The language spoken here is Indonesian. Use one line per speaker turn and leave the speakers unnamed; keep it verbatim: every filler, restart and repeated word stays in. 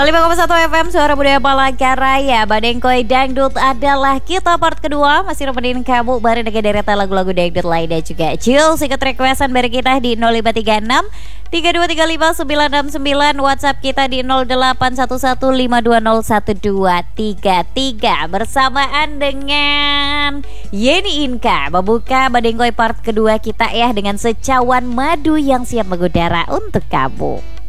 lima koma satu F M Suara Budaya Palangkaraya. Badengkoi Dangdut adalah kita part kedua. Masih nemenin kamu bareng dengan deretan lagu-lagu dangdut lainnya juga. Chill, sikat requestan dari kita di nol lima tiga enam tiga dua tiga lima sembilan enam sembilan. WhatsApp kita di nol delapan satu satu lima dua nol satu dua tiga tiga. Bersamaan dengan Yeni Inka membuka Badengkoi part kedua kita ya, dengan secawan madu yang siap mengudara untuk kamu.